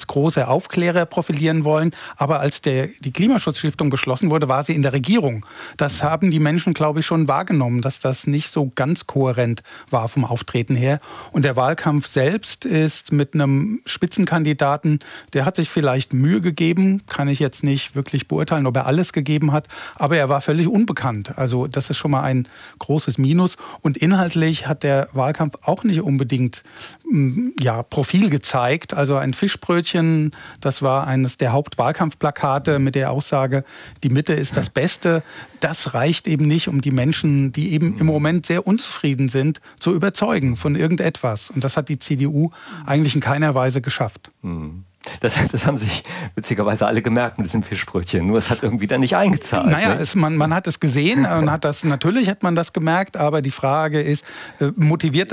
große Aufklärer profilieren wollen. Aber als die Klimaschutzstiftung geschlossen wurde, war sie in der Regierung. Das haben die Menschen, glaube ich, schon wahrgenommen, dass das nicht so ganz kohärent war vom Auftreten her. Und der Wahlkampf selbst ist mit einem Spitzenkandidaten, der hat sich vielleicht Mühe gegeben, kann ich jetzt nicht wirklich beurteilen, ob er alles gegeben hat, aber er war völlig unbekannt. Also das ist schon mal ein großes Minus. Und inhaltlich hat der Wahlkampf auch nicht unbedingt Profil gezeigt. Also ein Fischbrötchen, das war eines der Hauptwahlkampfplakate mit der Aussage, die Mitte ist das Beste. Das reicht eben nicht, um die Menschen, die eben im Moment sehr unzufrieden sind, zu überzeugen von irgendetwas. Und das hat die CDU eigentlich in keiner Weise geschafft. Das haben sich witzigerweise alle gemerkt mit diesem Fischbrötchen. Nur es hat irgendwie dann nicht eingezahlt. Naja, man hat es gesehen und natürlich hat man das gemerkt, aber die Frage ist, motiviert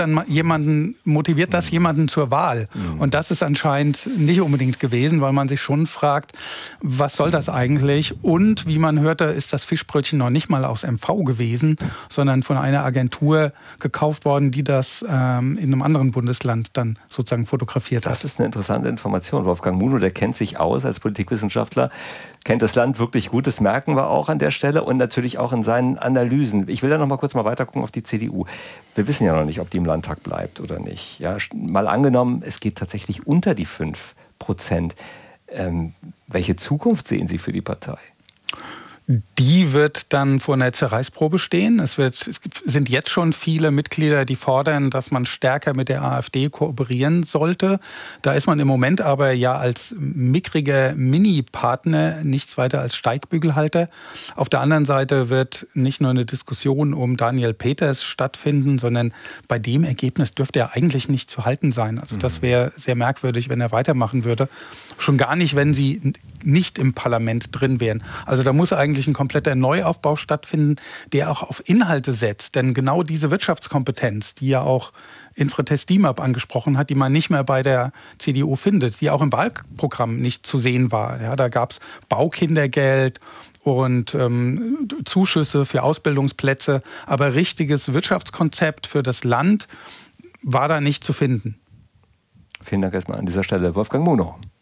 das jemanden zur Wahl? Und das ist anscheinend nicht unbedingt gewesen, weil man sich schon fragt, was soll das eigentlich? Und wie man hörte, ist das Fischbrötchen noch nicht mal aus MV gewesen, sondern von einer Agentur gekauft worden, die das in einem anderen Bundesland dann sozusagen fotografiert hat. Das ist eine interessante Information. Wolfgang Munow, der kennt sich aus als Politikwissenschaftler, kennt das Land wirklich gut, das merken wir auch an der Stelle und natürlich auch in seinen Analysen. Ich will da noch mal kurz weiter gucken auf die CDU. Wir wissen ja noch nicht, ob die im Landtag bleibt oder nicht. Ja, mal angenommen, es geht tatsächlich unter die 5%. Welche Zukunft sehen Sie für die Partei? Die wird dann vor einer Zerreißprobe stehen. Es sind jetzt schon viele Mitglieder, die fordern, dass man stärker mit der AfD kooperieren sollte. Da ist man im Moment aber ja als mickriger Mini-Partner nichts weiter als Steigbügelhalter. Auf der anderen Seite wird nicht nur eine Diskussion um Daniel Peters stattfinden, sondern bei dem Ergebnis dürfte er eigentlich nicht zu halten sein. Also das wäre sehr merkwürdig, wenn er weitermachen würde. Schon gar nicht, wenn sie nicht im Parlament drin wären. Also da muss eigentlich ein kompletter Neuaufbau stattfinden, der auch auf Inhalte setzt. Denn genau diese Wirtschaftskompetenz, die ja auch Infratest DIMAP angesprochen hat, die man nicht mehr bei der CDU findet, die auch im Wahlprogramm nicht zu sehen war. Ja, da gab es Baukindergeld und Zuschüsse für Ausbildungsplätze. Aber richtiges Wirtschaftskonzept für das Land war da nicht zu finden. Vielen Dank erstmal an dieser Stelle, Wolfgang Munow.